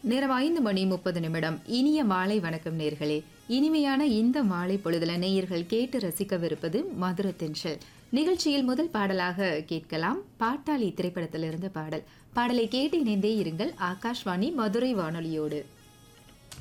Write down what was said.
நேரம் 5:30 இனிய மாலை வணக்கம் நேர்களே. இனிமையான இந்த மாலை பொழுதுல நேயர்கள் கேட்டு ரசிக்கவிருப்பது மதுர தென்றல் நிகழ்ச்சியில் முதல் பாடலாக கேட்கலாம். பாட்டாளி திரைப்படத்திலிருந்து பாடலை கேட்டு இணைந்தே இருங்கள் ஆகாஷ்வாணி மதுரை வானொலியோடு.